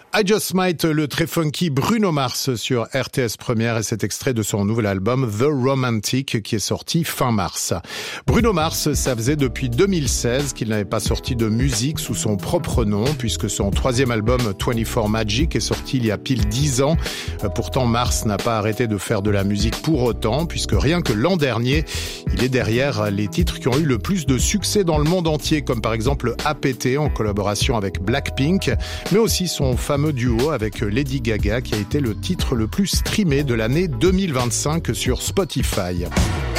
I Just Might, le très funky Bruno Mars sur RTS Première et cet extrait de son nouvel album The Romantic qui est sorti fin mars. Bruno Mars, ça faisait depuis 2016 qu'il n'avait pas sorti de musique sous son propre nom puisque son troisième album 24 Magic est sorti il y a pile 10 ans. Pourtant Mars n'a pas arrêté de faire de la musique pour autant puisque rien que l'an dernier, il est derrière les titres qui ont eu le plus de succès dans le monde entier comme par exemple APT en collaboration avec Blackpink mais aussi son fameux duo avec Lady Gaga qui a été le titre le plus streamé de l'année 2025 sur Spotify.